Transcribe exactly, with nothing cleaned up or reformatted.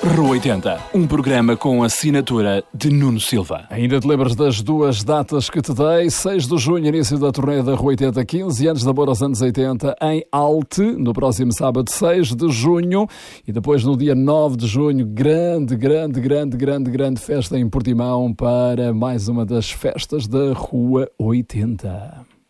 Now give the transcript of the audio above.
Rua oitenta, um programa com assinatura de Nuno Silva. Ainda te lembras das duas datas que te dei? seis de junho, início da turnê da Rua oitenta, quinze anos de amor aos anos oitenta, em Alte, no próximo sábado seis de junho. E depois, no dia nove de junho, grande, grande, grande, grande, grande festa em Portimão para mais uma das festas da Rua oitenta.